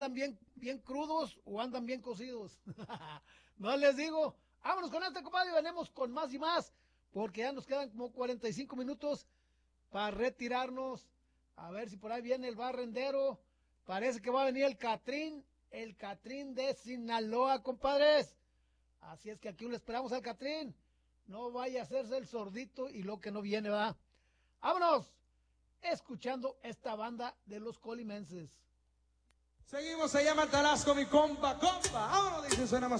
andan bien crudos o andan bien cocidos. No les digo. Vámonos con este, compadre, y venimos con más y más, porque ya nos quedan como 45 minutos para retirarnos. A ver si por ahí viene el barrendero. Parece que va a venir el Catrín de Sinaloa, compadres. Así es que aquí lo esperamos al Catrín. No vaya a hacerse el sordito y lo que no viene, va. Vámonos, escuchando esta banda de los colimenses. Seguimos, se llama el Talasco, mi compa. Vámonos, dice, suena más.